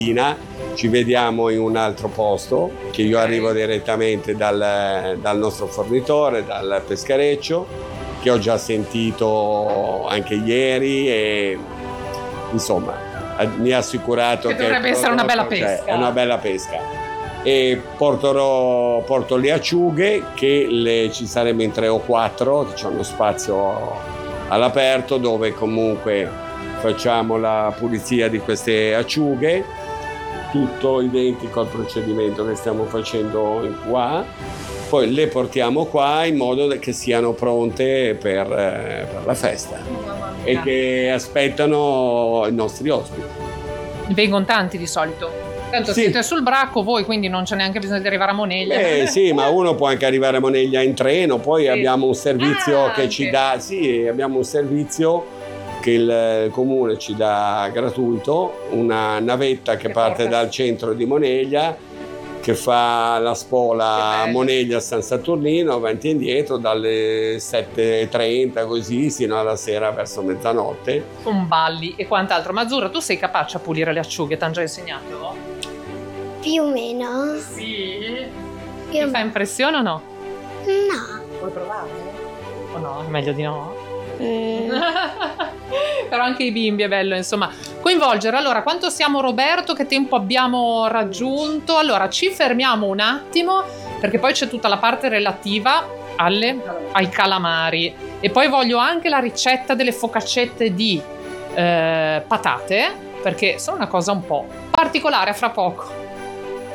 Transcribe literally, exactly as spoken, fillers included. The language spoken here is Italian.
Ci vediamo in un altro posto, che io arrivo direttamente dal, dal nostro fornitore, dal peschereccio, che ho già sentito anche ieri e insomma mi ha assicurato che, che dovrebbe essere una bella pesca. Cioè, è una bella pesca. E porterò, porto le acciughe, che le, ci saremo in tre o quattro, c'è uno spazio all'aperto dove comunque facciamo la pulizia di queste acciughe, tutto identico al procedimento che stiamo facendo qua, poi le portiamo qua in modo che siano pronte per, eh, per la festa e che aspettano i nostri ospiti. Vengono tanti di solito. Tanto sì. Siete sul Bracco voi, quindi non c'è neanche bisogno di arrivare a Moneglia. Eh sì, ma uno può anche arrivare a Moneglia in treno, poi sì. abbiamo un servizio ah, che anche. ci dà, sì, abbiamo un servizio che il comune ci dà gratuito, una navetta che, che parte porta. dal centro di Moneglia, che fa la spola Moneglia-San Saturnino, avanti e indietro dalle sette e trenta così sino alla sera verso mezzanotte. Con balli e quant'altro. Ma Azzurra, tu sei capace a pulire le acciughe? T'hanno già insegnato? Più o meno. Sì? Più Ti fa impressione o no? No. Vuoi provare? O no? Meglio di no? Mm. Però anche i bimbi è bello insomma coinvolgere. Allora, quanto siamo, Roberto? Che tempo abbiamo raggiunto? Allora ci fermiamo un attimo perché poi c'è tutta la parte relativa alle, ai calamari e poi voglio anche la ricetta delle focaccette di eh, patate, perché sono una cosa un po' particolare. Fra poco.